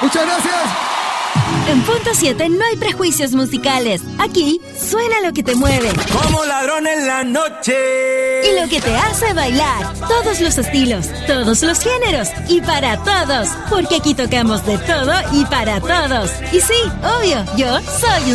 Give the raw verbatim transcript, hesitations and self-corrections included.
Muchas gracias. En Punto siete no hay prejuicios musicales. Aquí suena lo que te mueve. Como ladrón en la noche. Y lo que te hace bailar. Todos los estilos, todos los géneros y para todos. Porque aquí tocamos de todo y para todos. Y sí, obvio, yo soy un